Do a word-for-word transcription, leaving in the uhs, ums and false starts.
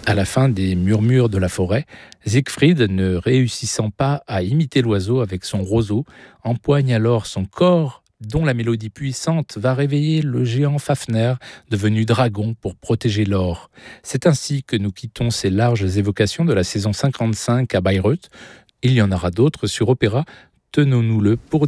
À la fin des murmures de la forêt, Siegfried, ne réussissant pas à imiter l'oiseau avec son roseau, empoigne alors son corps dont la mélodie puissante va réveiller le géant Fafner, devenu dragon pour protéger l'or. C'est ainsi que nous quittons ces larges évocations de la saison cinquante-cinq à Bayreuth. Il y en aura d'autres sur Opéra. Tenons-nous-le pour